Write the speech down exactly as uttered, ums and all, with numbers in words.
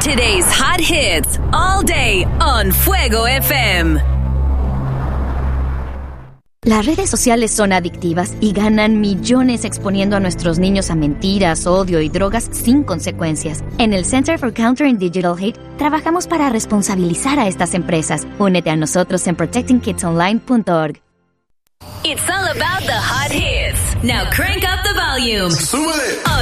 Today's hot hits all day on Fuego F M. Las redes sociales son adictivas y ganan millones exponiendo a nuestros niños a mentiras, odio y drogas sin consecuencias. En el Center for Countering Digital Hate trabajamos para responsabilizar a estas empresas. Únete a nosotros en protecting kids online punto org. It's all about the hot hits. Now crank up the volume. Súbele.